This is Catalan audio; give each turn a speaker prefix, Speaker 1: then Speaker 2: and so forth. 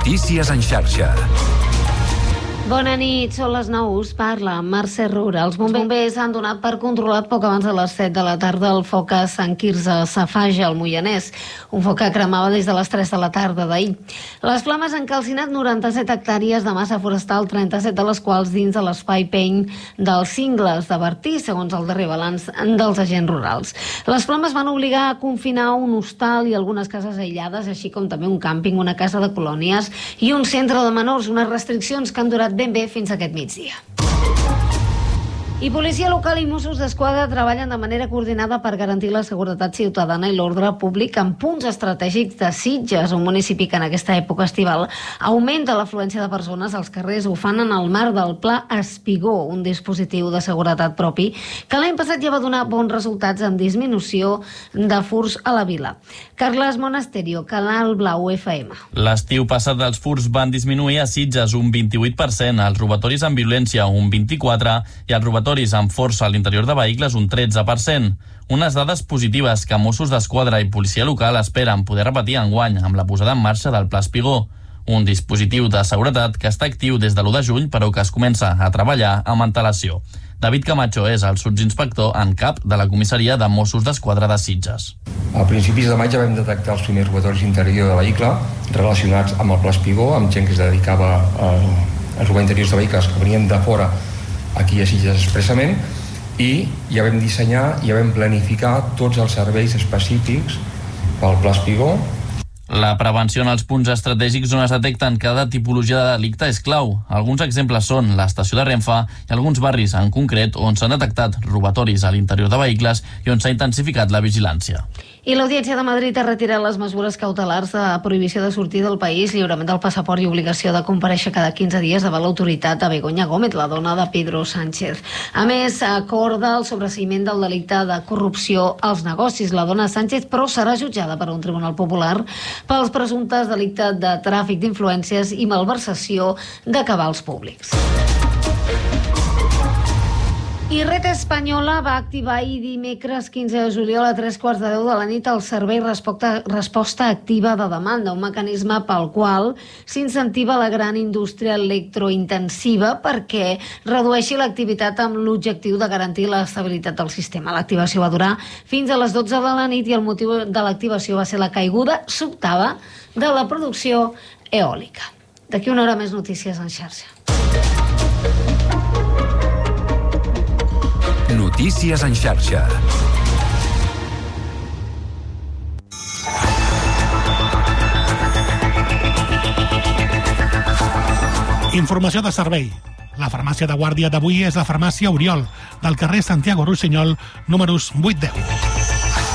Speaker 1: Notícies en xarxa.
Speaker 2: Bona nit, són les 9, us parla Mercè Rura. Els bombers han donat per controlat poc abans de les 7 de la tarda el foc a Sant Quirze Safaja, al Moianès, un foc que cremava des de les 3 de la tarda d'ahir. Les flames han calcinat 97 hectàrees de massa forestal, 37 de les quals dins de l'espai Peny dels Cingles de Bertí, segons el darrer balanç dels agents rurals. Les flames van obligar a confinar un hostal i algunes cases aïllades, així com també un càmping, una casa de colònies i un centre de menors, unes restriccions que han durat ben bé fins aquest migdia. I policia local i Mossos d'Esquadra treballen de manera coordinada per garantir la seguretat ciutadana i l'ordre públic en punts estratègics de Sitges, un municipi que en aquesta època estival augmenta l'afluència de persones als carrers. Ho fan en el marc del Pla Espigó, un dispositiu de seguretat propi que l'any passat ja va donar bons resultats amb disminució de furts a la vila. Carles Monasterio, Canal Blau FM.
Speaker 3: L'estiu passat els furts van disminuir a Sitges un 28%, els robatoris amb violència un 24% i els robatoris amb força a l'interior de vehicles un 13%. Unes dades positives que Mossos d'Esquadra i policia local esperen poder repetir enguany amb la posada en marxa del Pla Espigó, un dispositiu de seguretat que està actiu des de l'1 de juny però que es comença a treballar amb antelació. David Camacho és el sotsinspector en cap de la comissaria de Mossos d'Esquadra de Sitges.
Speaker 4: A principis de maig ja vam detectar els primers robatoris interior de vehicle relacionats amb el Pla Espigó, amb gent que es dedicava a robar interiors de vehicles que venien de fora aquí a Sitges expressament, i ja vam dissenyar, ja vam planificar tots els serveis específics pel Pla Espigó.
Speaker 3: La prevenció en els punts estratègics on es detecten cada tipologia de delicte és clau. Alguns exemples són l'estació de Renfe i alguns barris en concret on s'han detectat robatoris a l'interior de vehicles i on s'ha intensificat la vigilància.
Speaker 2: I l'Audiència de Madrid ha retirat les mesures cautelars de prohibició de sortir del país, lliurament del passaport i obligació de comparèixer cada 15 dies davant l'autoritat a Begoña Gómez, la dona de Pedro Sánchez. A més, acorda el sobreseïment del delicte de corrupció als negocis. La dona Sánchez, però, serà jutjada per un tribunal popular pels presumptes delictes de tràfic d'influències i malversació de cabals públics. I Red Espanyola va activar ahir dimecres 15 de juliol a 3:15 de la nit el servei resposta activa de demanda, un mecanisme pel qual s'incentiva la gran indústria electrointensiva perquè redueixi l'activitat amb l'objectiu de garantir l'estabilitat del sistema. L'activació va durar fins a les 12 de la nit i el motiu de l'activació va ser la caiguda sobtada de la producció eòlica. D'aquí una hora més notícies en xarxa.
Speaker 1: Notícies en xarxa.
Speaker 5: Informació de servei. La farmàcia de guàrdia d'avui és la farmàcia Oriol, del carrer Santiago Rossinyol, números 8-10.